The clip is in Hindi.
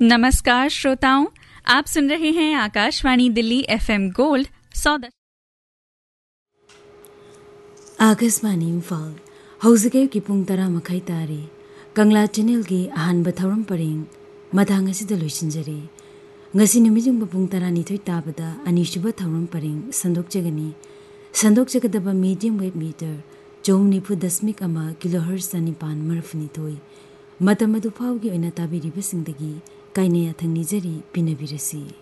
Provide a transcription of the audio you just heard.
नमस्कार श्रोताओं, आप सुन रहे हैं आकाशवाणी दिल्ली एफएम गोल्ड 100। आकाशवाणी इम्फाल हौजगे की पुंग 10 मखाई तारी कंगला चैनल की अहानब थौरम purring Mathang असिदा लोइसिनजरे ngasi numijung puंग 12 ताबदा अनिसुब थौरम purring संदोकजगदबा medium wave metre 94.1 kilohertz निपान मरफुनिथोई मतम अदु फावगी ओइना ताबिरिबसिंगदगी काइने थंगनिजरी पिनबिरसी।